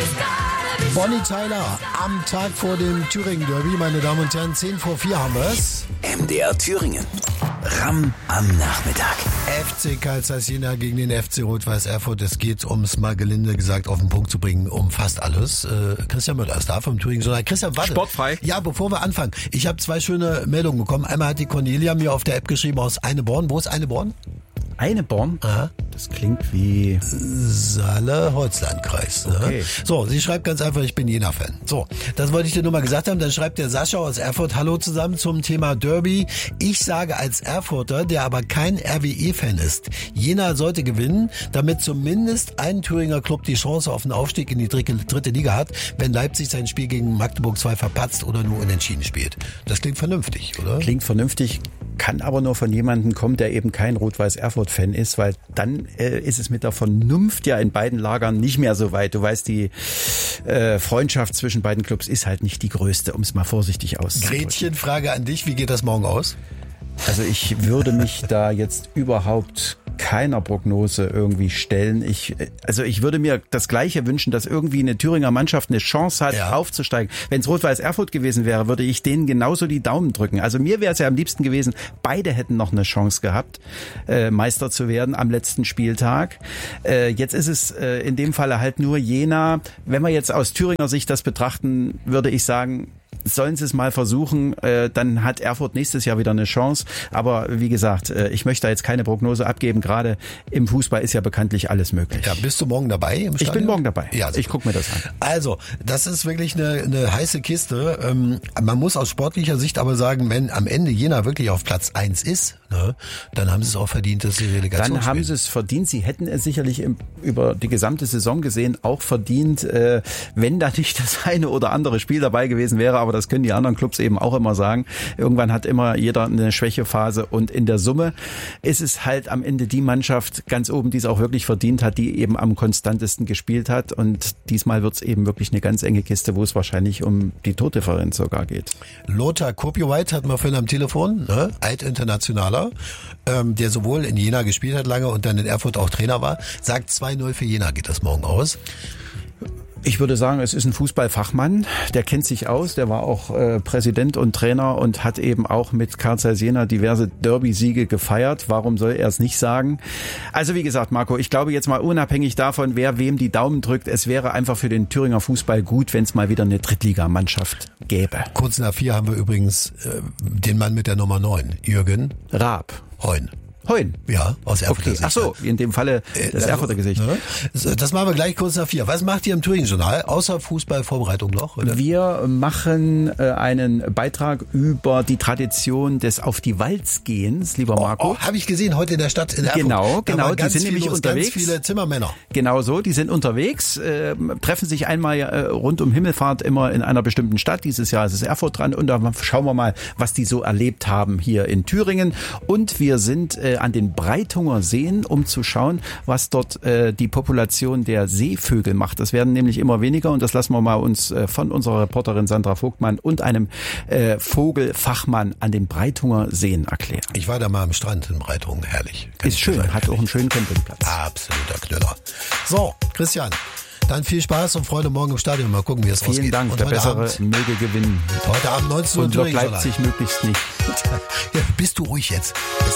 Bonnie Tyler am Tag vor dem Thüringen Derby, meine Damen und Herren, 4:10 haben wir es. MDR Thüringen. Ram am Nachmittag. FC Carl Zeiss Jena gegen den FC Rot-Weiß Erfurt. Es geht, um es mal gelinde gesagt auf den Punkt zu bringen, um fast alles. Christian Müller ist da vom Thüringen. Christian, warte. Sportfrei. Ja, bevor wir anfangen. Ich habe 2 schöne Meldungen bekommen. Einmal hat die Cornelia mir auf der App geschrieben aus Eineborn. Wo ist Eineborn? Eineborn? Aha. Das klingt wie Saale-Holzlandkreis. Ne? Okay. So, sie schreibt ganz einfach, ich bin Jena-Fan. So, das wollte ich dir nur mal gesagt haben. Dann schreibt der Sascha aus Erfurt, hallo zusammen zum Thema Derby. Ich sage als Erfurter, der aber kein RWE-Fan ist, Jena sollte gewinnen, damit zumindest ein Thüringer Club die Chance auf einen Aufstieg in die dritte Liga hat, wenn Leipzig sein Spiel gegen Magdeburg 2 verpatzt oder nur unentschieden spielt. Das klingt vernünftig, oder? Klingt vernünftig, kann aber nur von jemandem kommen, der eben kein Rot-Weiß-Erfurt-Fan ist, weil dann ist es mit der Vernunft ja in beiden Lagern nicht mehr so weit. Du weißt, die Freundschaft zwischen beiden Clubs ist halt nicht die größte, um es mal vorsichtig auszudrücken. Gretchen, Frage an dich, wie geht das morgen aus? Also ich würde mich da jetzt überhaupt keiner Prognose irgendwie stellen. Ich würde mir das Gleiche wünschen, dass irgendwie eine Thüringer Mannschaft eine Chance hat, aufzusteigen. Wenn es Rot-Weiß Erfurt gewesen wäre, würde ich denen genauso die Daumen drücken. Also mir wäre es ja am liebsten gewesen, beide hätten noch eine Chance gehabt, Meister zu werden am letzten Spieltag. Jetzt ist es in dem Falle halt nur Jena. Wenn wir jetzt aus Thüringer Sicht das betrachten, würde ich sagen, sollen sie es mal versuchen, dann hat Erfurt nächstes Jahr wieder eine Chance. Aber wie gesagt, ich möchte da jetzt keine Prognose abgeben. Gerade im Fußball ist ja bekanntlich alles möglich. Ja, bist du morgen dabei im Stadion? Ich bin morgen dabei. Ja, ich gucke mir das an. Also, das ist wirklich eine heiße Kiste. Man muss aus sportlicher Sicht aber sagen, wenn am Ende Jena wirklich auf Platz 1 ist, ne, dann haben sie es auch verdient, dass sie Relegation Dann haben sie es verdient. Sie hätten es sicherlich über die gesamte Saison gesehen auch verdient, wenn da nicht das eine oder andere Spiel dabei gewesen wäre. Aber das können die anderen Clubs eben auch immer sagen. Irgendwann hat immer jeder eine Schwächephase und in der Summe ist es halt am Ende die Mannschaft ganz oben, die es auch wirklich verdient hat, die eben am konstantesten gespielt hat. Und diesmal wird es eben wirklich eine ganz enge Kiste, wo es wahrscheinlich um die Tordifferenz sogar geht. Lothar Kopioweit hatten wir vorhin am Telefon, ne? Altinternationaler, der sowohl in Jena gespielt hat lange und dann in Erfurt auch Trainer war, sagt 2:0 für Jena geht das morgen aus. Ich würde sagen, es ist ein Fußballfachmann, der kennt sich aus, der war auch Präsident und Trainer und hat eben auch mit Carl Zeiss Jena diverse Derby-Siege gefeiert. Warum soll er es nicht sagen? Also wie gesagt, Marco, ich glaube jetzt mal unabhängig davon, wer wem die Daumen drückt, es wäre einfach für den Thüringer Fußball gut, wenn es mal wieder eine Drittligamannschaft gäbe. Kurz nach 4 haben wir übrigens den Mann mit der Nummer 9, Jürgen Raab. Heun. Ja, aus Erfurter Sicht. Ach so, in dem Falle das Erfurter Gesicht. Das machen wir gleich kurz nach 4. Was macht ihr im Thüringen-Journal, außer Fußballvorbereitung noch? Oder? Wir machen einen Beitrag über die Tradition des Auf die Walz gehens, lieber Marco. Habe ich gesehen, heute in der Stadt in Erfurt. Genau, die sind nämlich unterwegs. Ganz viele Zimmermänner. Genau so, die sind unterwegs, treffen sich einmal rund um Himmelfahrt immer in einer bestimmten Stadt. Dieses Jahr ist es Erfurt dran und da schauen wir mal, was die so erlebt haben hier in Thüringen. Und wir sind an den Breitunger Seen, um zu schauen, was dort die Population der Seevögel macht. Das werden nämlich immer weniger und das lassen wir mal uns von unserer Reporterin Sandra Vogtmann und einem Vogelfachmann an den Breitunger Seen erklären. Ich war da mal am Strand in Breitungen, herrlich. Ist schön, hat auch einen schönen Campingplatz. Absoluter Knüller. So, Christian, dann viel Spaß und Freude morgen im Stadion. Mal gucken, wie es ausgeht. Vielen Dank, und der Bessere möge gewinnen. Heute Abend 19 Uhr. Und Leipzig möglichst nicht. Ja, bist du ruhig jetzt.